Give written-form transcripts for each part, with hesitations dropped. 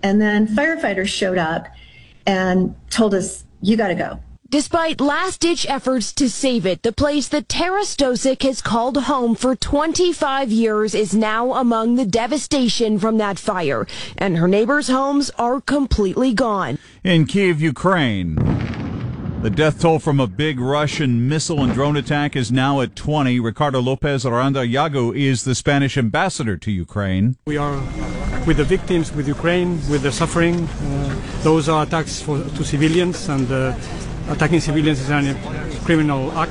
And then firefighters showed up and told us, you got to go. Despite last-ditch efforts to save it, the place that Tara Stosic has called home for 25 years is now among the devastation from that fire, and her neighbors' homes are completely gone. In Kyiv, Ukraine, the death toll from a big Russian missile and drone attack is now at 20. Ricardo Lopez Aranda Yago is the Spanish ambassador to Ukraine. We are with the victims, with Ukraine, with the suffering. Those are attacks to civilians, and attacking civilians is a criminal act,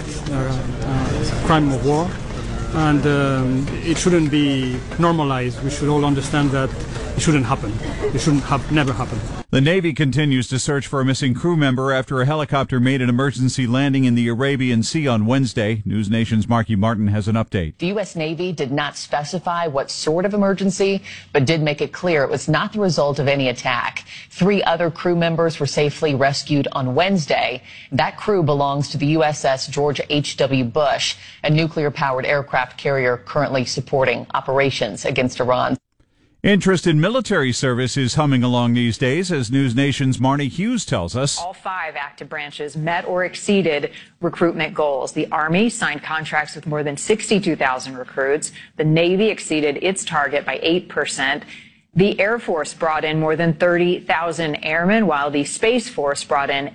crime of war, and it shouldn't be normalized. We should all understand that it shouldn't happen. It shouldn't have never happened. The Navy continues to search for a missing crew member after a helicopter made an emergency landing in the Arabian Sea on Wednesday. News Nation's Marky Martin has an update. The U.S. Navy did not specify what sort of emergency, but did make it clear it was not the result of any attack. 3 other crew members were safely rescued on Wednesday. That crew belongs to the USS George H.W. Bush, a nuclear-powered aircraft carrier currently supporting operations against Iran. Interest in military service is humming along these days, as News Nation's Marnie Hughes tells us. All 5 active branches met or exceeded recruitment goals. The Army signed contracts with more than 62,000 recruits. The Navy exceeded its target by 8%. The Air Force brought in more than 30,000 airmen, while the Space Force brought in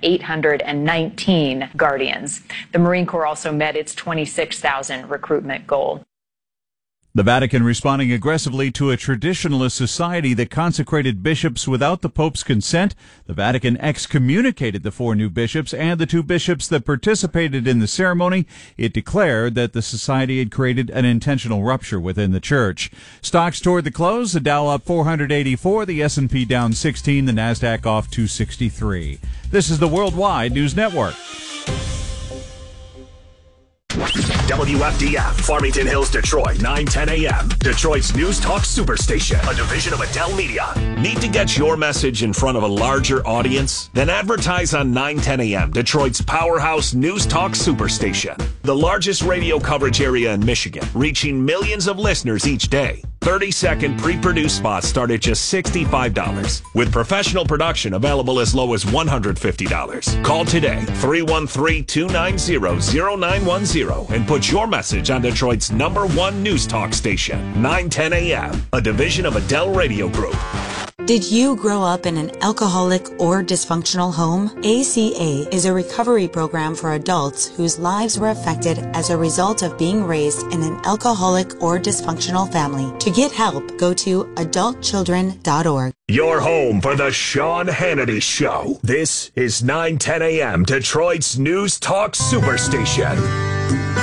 819 Guardians. The Marine Corps also met its 26,000 recruitment goal. The Vatican responding aggressively to a traditionalist society that consecrated bishops without the Pope's consent. The Vatican excommunicated the 4 new bishops and the 2 bishops that participated in the ceremony. It declared that the society had created an intentional rupture within the church. Stocks toward the close, the Dow up 484, the S&P down 16, the Nasdaq off 263. This is the Worldwide News Network. WFDF, Farmington Hills, Detroit, 9:10 a.m. Detroit's News Talk Superstation, a division of Adele Media. Need to get your message in front of a larger audience? Then advertise on 9:10 a.m., Detroit's powerhouse News Talk Superstation. The largest radio coverage area in Michigan, reaching millions of listeners each day. 30-second pre-produced spots start at just $65, with professional production available as low as $150. Call today, 313-290-0910, and put your message on Detroit's #1 news talk station, 9:10 a.m., a division of Adele Radio Group. Did you grow up in an alcoholic or dysfunctional home? ACA is a recovery program for adults whose lives were affected as a result of being raised in an alcoholic or dysfunctional family. To get help, go to adultchildren.org. Your home for the Sean Hannity Show. This is 9:10 a.m. Detroit's News Talk Superstation.